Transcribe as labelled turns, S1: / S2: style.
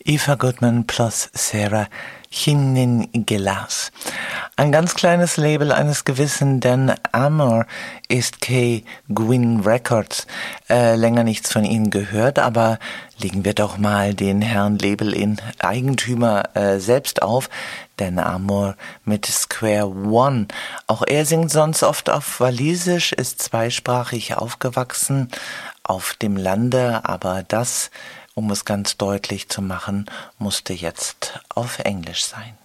S1: Eva Goodman plus Sarah Hinnin-Gelas. Ein ganz kleines Label eines gewissen Dan Amor ist K. Gwyn Records. Länger nichts von ihnen gehört, aber legen wir doch mal den Herrn Label-Eigentümer selbst auf. Dan Amor mit Square One. Auch er singt sonst oft auf Walisisch, ist zweisprachig aufgewachsen auf dem Lande, aber das, um es ganz deutlich zu machen, musste jetzt auf Englisch sein.